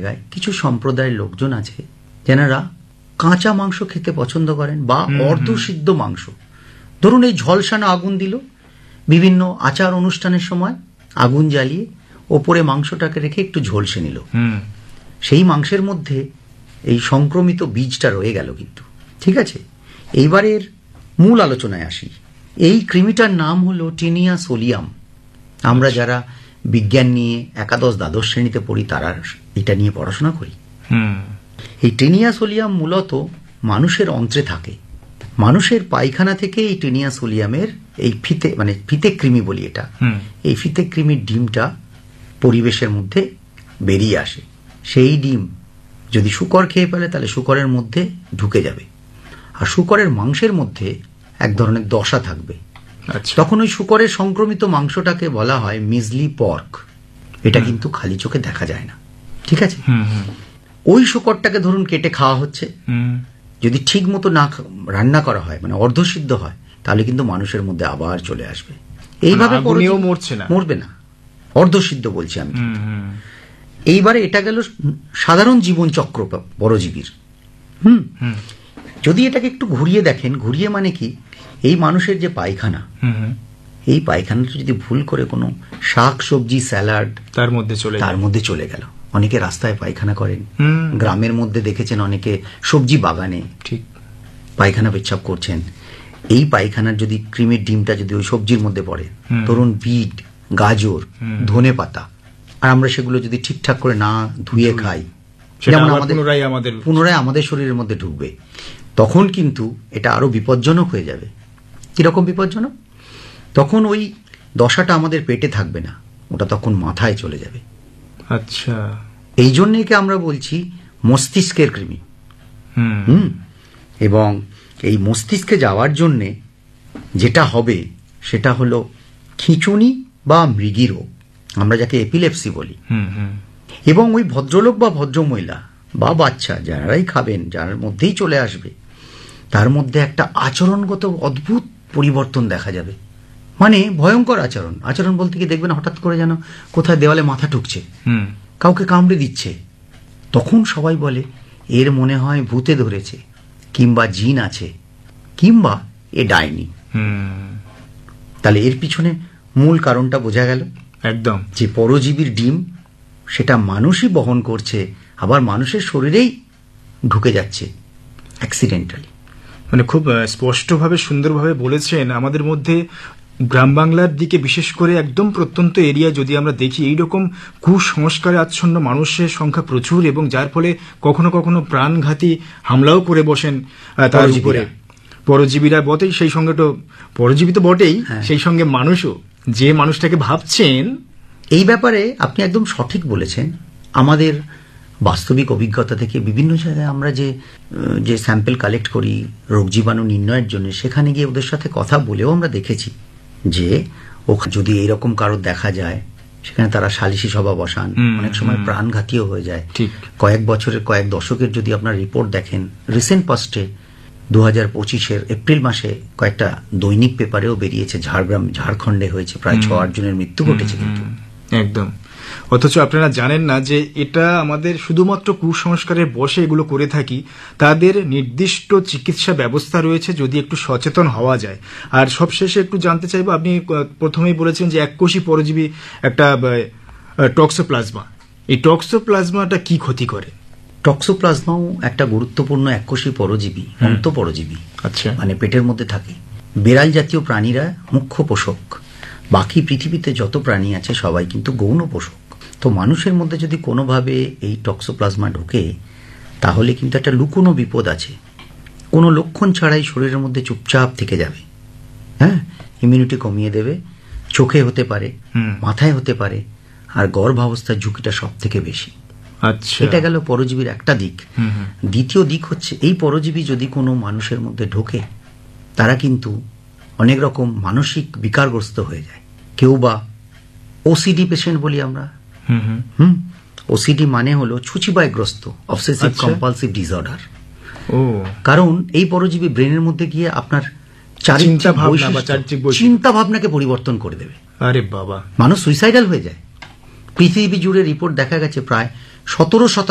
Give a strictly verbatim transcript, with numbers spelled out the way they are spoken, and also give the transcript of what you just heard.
জায়গায় কিছু সম্প্রদায়ের লোকজন আছে যারা কাঁচা মাংস খেতে পছন্দ করেন বা অর্ধসিদ্ধ মাংস। ধরুন এই ঝলসানো আগুন দিল, বিভিন্ন আচার অনুষ্ঠানের সময় আগুন জ্বালিয়ে ওপরে মাংসটাকে রেখে একটু ঝলসে নিল, সেই মাংসের মধ্যে এই সংক্রমিত বীজটা রয়ে গেল কিন্তু। ঠিক আছে, এইবারের মূল আলোচনায় আসি। এই কৃমিটার নাম হলো টিনিয়া সোলিয়াম। আমরা যারা বিজ্ঞান নিয়ে একাদশ দ্বাদশ শ্রেণীতে পড়ি তারা এটা নিয়ে পড়াশোনা করি। এই টিনিয়া সোলিয়াম মূলত মানুষের অন্ত্রে থাকে। মানুষের পায়খানা থেকে এই টিনিয়া সোলিয়ামের এই ফিতে মানে ফিতে কৃমি বলি এটা, এই ফিতে কৃমির ডিমটা পরিবেশের মধ্যে বেরিয়ে আসে। সেই ডিম যদি শূকর খেয়ে ফেলে তাহলে শূকরের মধ্যে ঢুকে যাবে, আর শূকরের মাংসের মধ্যে এক ধরনের দশা থাকবে। তখন ওই শূকরের সংক্রমিত মাংসটাকে বলা হয় মিজলি পর্ক। এটা কিন্তু খালি চোখে দেখা যায় না। ঠিক আছে, ওই শূকরটাকে ধরুন কেটে খাওয়া হচ্ছে, যদি ঠিক মতো না রান্না করা হয় মানে অর্ধসিদ্ধ হয় তাহলে কিন্তু মানুষের মধ্যে আবার চলে আসবে। এইভাবে মরছে না, মরবে না, অর্ধসিদ্ধ বলছি আমি। এইবারে এটা গেল সাধারণ জীবন চক্র পরজীবীর। হুম যদি এটাকে একটু ঘুরিয়ে দেখেন, ঘুরিয়ে মানে কি, এই মানুষের যে পায়খানা, এই পায়খানাটা যদি ভুল করে কোনো শাক সবজি স্যালাড তার মধ্যে চলে তার মধ্যে চলে গেল। অনেকে রাস্তায় পায়খানা করেন, গ্রামের মধ্যে দেখেছেন অনেকে সবজি বাগানে ঠিক পায়খানা পেচ্ছাপ করছেন। এই পায়খানার যদি ক্রিমের ডিমটা যদি ওই সবজির মধ্যে পড়ে, ধরুন বিট, গাজর, ধনে পাতা, আর আমরা সেগুলো যদি ঠিকঠাক করে না ধুয়ে খাই, যেমন আমাদের পুনরায় আমাদের শরীরের মধ্যে ঢুকবে, তখন কিন্তু এটা আরো বিপজ্জনক হয়ে যাবে। কিরকম বিপজ্জনক? তখন ওই দশাটা আমাদের পেটে থাকবে না, ওটা তখন মাথায় চলে যাবে। আচ্ছা, এই জন্য একে আমরা বলছি মস্তিষ্কের কৃমি। হুম এবং এই মস্তিষ্কে যাওয়ার জন্যে যেটা হবে সেটা হলো খিঁচুনি বা মৃগী রোগ, আমরা যাকে এপিলেপসি বলি। এবং ওই ভদ্রলোক বা ভদ্রমহিলা বা বাচ্চা যারাই খাবেন, যার মধ্যেই চলে আসবে, তার মধ্যে একটা আচরণগত অদ্ভুত পরিবর্তন দেখা যাবে। মানে ভয়ঙ্কর আচরণ। আচরণ বলতে কি, দেখবেন হঠাৎ করে যেন কোথায় দেওয়ালে মাথা ঠুকছে, কাউকে কামড়ে দিচ্ছে, তখন সবাই বলে এর মনে হয় ভূতে ধরেছে, কিংবা জিন আছে, কিংবা এ ডাইনি। তাহলে এর পিছনে মূল কারণটা বোঝা গেল একদম, যে পরজীবীর ডিম সেটা মানুষই বহন করছে, আবার মানুষের শরীরেই ঢুকে যাচ্ছে অ্যাক্সিডেন্টালি। মানে খুব স্পষ্টভাবে সুন্দরভাবে বলেছেন। আমাদের মধ্যে গ্রাম বাংলার দিকে বিশেষ করে একদম প্রত্যন্ত এরিয়া যদি আমরা দেখি, এইরকম কুসংস্কারে আচ্ছন্ন মানুষের সংখ্যা প্রচুর, এবং যার ফলে কখনো কখনো প্রাণঘাতী হামলাও করে বসেন তার উপরে পরজীবীরা। বটেই, সেই সঙ্গে তো পরজীবী তো বটেই, সেই সঙ্গে মানুষও, যে মানুষটাকে ভাবছেন। এই ব্যাপারে আপনি একদম সঠিক বলেছেন। আমাদের বাস্তবিক অভিজ্ঞতা থেকে বিভিন্ন জায়গায় আমরা যে যে স্যাম্পল কালেক্ট করি রোগ জীবাণু নির্ণয়ের জন্য, সেখানে গিয়ে ওদের সাথে কথা বলেও আমরা দেখেছি যে ওখানে যদি এইরকম কারো দেখা যায়, সেখানে তারা সালিশি সভা বসান, অনেক সময় প্রাণঘাতীও হয়ে যায়। কয়েক বছরের, কয়েক দশকের যদি আপনার রিপোর্ট দেখেন, রিসেন্ট পাস্টে দু হাজার পঁচিশের এপ্রিল মাসে কয়েকটা দৈনিক পেপারেও বেরিয়েছে, ঝাড়গ্রাম ঝাড়খণ্ডে হয়েছে, প্রায় ছ আট জনের মৃত্যু ঘটেছে। কিন্তু একদম, অথচ আপনারা জানেন না যে এটা আমাদের শুধুমাত্র কুসংস্কারের বশে এগুলো করে থাকি। তাদের নির্দিষ্ট চিকিৎসা ব্যবস্থা রয়েছে যদি একটু সচেতন হওয়া যায়। আর সবশেষে একটু জানতে চাইবো, আপনি প্রথমেই বলেছেন যে এককোষী পরজীবী একটা টক্সোপ্লাজমা, এই টক্সোপ্লাজমাটা কি ক্ষতি করে? টক্সোপ্লাজমাও একটা গুরুত্বপূর্ণ এককোষী পরজীবী, অন্তঃপরজীবী। আচ্ছা, মানে পেটের মধ্যে থাকে। বিড়াল জাতীয় প্রাণীরা মুখ্য পোষক, বাকি পৃথিবীতে যত প্রাণী আছে সবাই কিন্তু গৌণ পোষক। তো মানুষের মধ্যে যদি কোনোভাবে এই টক্সোপ্লাজমা ঢোকে, তাহলে কিন্তু একটা লুকোনো বিপদ আছে। কোনো লক্ষণ ছাড়াই শরীরের মধ্যে চুপচাপ থেকে যাবে। হ্যাঁ, ইমিউনিটি কমিয়ে দেবে, চোখে হতে পারে, মাথায় হতে পারে, আর গর্ভাবস্থার ঝুঁকিটা সব থেকে বেশি। আচ্ছা, এটা গেল পরজীবীর একটা দিক। দ্বিতীয় দিক হচ্ছে, এই পরজীবী যদি কোনো মানুষের মধ্যে ঢোকে, তারা কিন্তু অনেক রকম মানসিক বিকারগ্রস্ত হয়ে যায়। কেউ বা ওসিডি পেশেন্ট বলি আমরা। হুম ওসিডি মানে হলো ছুচিবায়গ্রস্ত, অবসেসিভ কম্পালসিভ ডিসঅর্ডার। কারণ এই পরজীবী ব্রেনের মধ্যে গিয়ে আপনার চিন্তা ভাবনাকে পরিবর্তন করে দেবে। আরে বাবা, মানুষ সুইসাইডাল হয়ে যায়। পৃথিবী জুড়ে রিপোর্ট দেখা গেছে প্রায় সতেরো শতাংশ